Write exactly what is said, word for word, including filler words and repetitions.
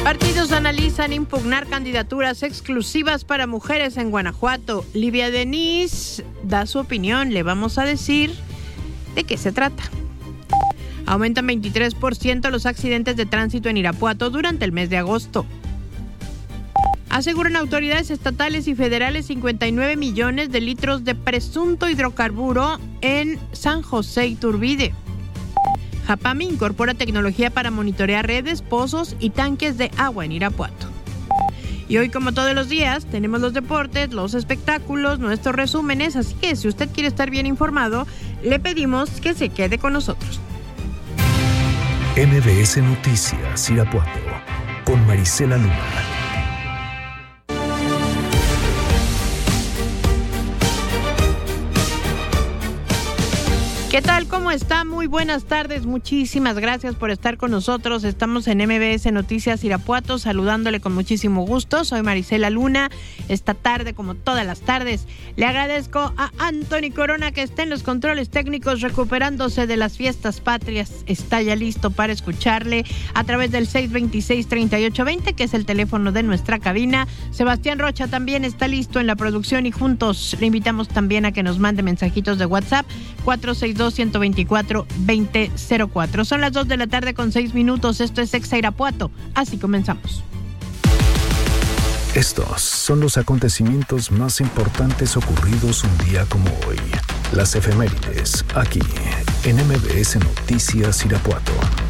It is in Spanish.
Partidos analizan impugnar candidaturas exclusivas para mujeres en Guanajuato. Livia Denis da su opinión. Le vamos a decir de qué se trata. Aumentan veintitrés por ciento los accidentes de tránsito en Irapuato durante el mes de agosto. Aseguran autoridades estatales y federales cincuenta y nueve millones de litros de presunto hidrocarburo en San José Iturbide. Japami incorpora tecnología para monitorear redes, pozos y tanques de agua en Irapuato. Y hoy, como todos los días, tenemos los deportes, los espectáculos, nuestros resúmenes, así que si usted quiere estar bien informado, le pedimos que se quede con nosotros. M B S Noticias Irapuato, con Marisela Luna. ¿Qué tal? ¿Cómo está? Muy buenas tardes. Muchísimas gracias por estar con nosotros. Estamos en M B S Noticias Irapuato, saludándole con muchísimo gusto. Soy Marisela Luna. Esta tarde, como todas las tardes, le agradezco a Anthony Corona, que está en los controles técnicos recuperándose de las fiestas patrias. Está ya listo para escucharle a través del seis dos seis, tres ocho dos cero, que es el teléfono de nuestra cabina. Sebastián Rocha también está listo en la producción y juntos le invitamos también a que nos mande mensajitos de WhatsApp cuatro seis dos, uno dos cuatro, dos cero cero cuatro. Son las dos de la tarde con seis minutos. Esto es Exa Irapuato. Así comenzamos. Estos son los acontecimientos más importantes ocurridos un día como hoy. Las efemérides, aquí en M B S Noticias Irapuato.